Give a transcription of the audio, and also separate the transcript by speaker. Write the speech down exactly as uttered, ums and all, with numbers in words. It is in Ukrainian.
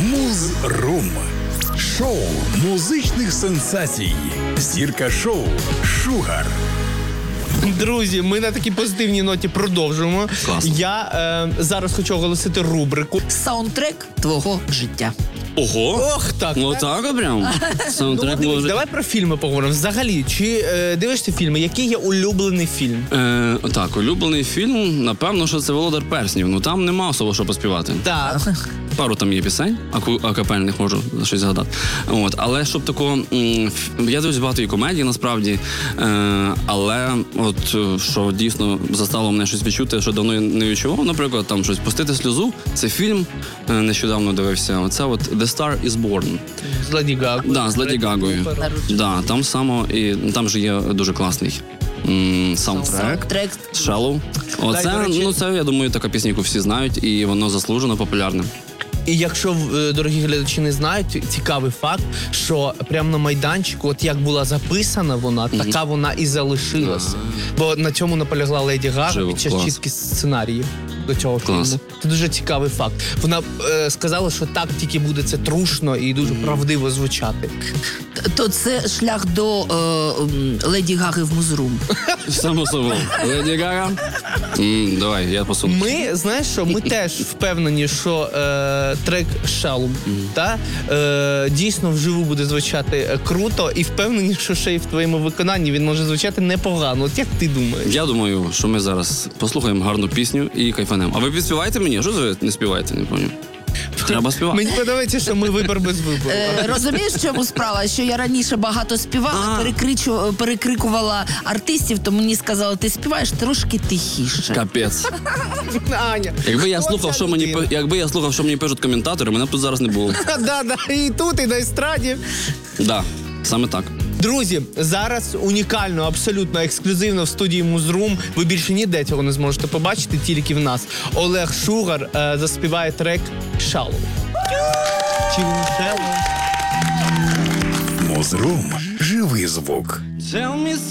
Speaker 1: Муз-рум. Шоу музичних сенсацій. Зірка шоу «Шугар».
Speaker 2: Друзі, ми на такій позитивній ноті продовжуємо.
Speaker 3: Класно.
Speaker 2: Я е, зараз хочу оголосити рубрику.
Speaker 4: Саундтрек твого життя.
Speaker 3: Ого!
Speaker 2: Ох, так.
Speaker 3: Ну так, прям. Саундтрек
Speaker 2: Дивись,
Speaker 3: може...
Speaker 2: давай про фільми поговоримо. Взагалі, чи е, дивишся фільми? Який є улюблений фільм?
Speaker 3: Е, так, улюблений фільм, напевно, що це «Володар перснів». Ну там нема особо що поспівати.
Speaker 2: Так.
Speaker 3: Пару там є пісень, аку, акапельних можу за щось згадати. От, але щоб такого... М, я дивлюсь багато і комедій, насправді. Е, але от, що дійсно застало мене щось відчути, що давно не відчував, наприклад, там щось «Пустити сльозу». Це фільм, е, нещодавно дивився. Оце от «The Star is Born».
Speaker 2: З Леді Гагою.
Speaker 3: Да, з Леді Гагою. Да, там само, і там же є дуже класний м, саундтрек.
Speaker 4: Саундтрек.
Speaker 3: «Shallow». Оце,
Speaker 2: до речі-
Speaker 3: ну, це, я думаю, така пісня, яку всі знають, і воно заслужено популярне.
Speaker 2: І якщо, е, дорогі глядачі, не знають, цікавий факт, що прямо на майданчику, от як була записана вона, така вона і залишилася. Бо на цьому наполягла Леді Гага
Speaker 3: Живо,
Speaker 2: під час
Speaker 3: клас.
Speaker 2: чистки сценаріїв до цього
Speaker 3: Клас.
Speaker 2: фільму. Це дуже цікавий факт. Вона е, сказала, що так тільки буде це трушно і дуже правдиво звучати.
Speaker 4: То це шлях до е, м, Леді Гаги в Музрум.
Speaker 3: Само собою. Леді Гага. М, давай, я посуну.
Speaker 2: Ми, знаєш що, ми теж впевнені, що е, трек «Shallow» та, е, дійсно вживу буде звучати е, круто, і впевнені, що ще й в твоєму виконанні він може звучати непогано. От як ти думаєш?
Speaker 3: Я думаю, що ми зараз послухаємо гарну пісню і кайфанемо. А ви підспіваєте мені? Що ви не співаєте? Не пам'ятаю. Треба співати.
Speaker 2: Мені подобається, що ми вибір без вибору.
Speaker 4: Е, розумієш, в чому справа? Що я раніше багато співала,
Speaker 3: А.
Speaker 4: перекричу, перекрикувала артистів, то мені сказали, ти співаєш трошки тихіше.
Speaker 3: Капець.
Speaker 2: Аня.
Speaker 3: Якби я
Speaker 2: хто
Speaker 3: слухав,
Speaker 2: ця
Speaker 3: що мені
Speaker 2: людина?
Speaker 3: пи- якби я слухав, що мені пишуть коментатори, мене б тут зараз не було.
Speaker 2: Да, да, і тут, і на естраді.
Speaker 3: Да, саме так.
Speaker 2: Друзі, зараз унікально, абсолютно ексклюзивно в студії Муз-рум. Ви більше ніде цього не зможете побачити, тільки в нас. Олег Шугар е, заспіває трек «Shallow». Чи він «Shallow»?
Speaker 1: Муз-рум. Живий звук.
Speaker 3: Tell me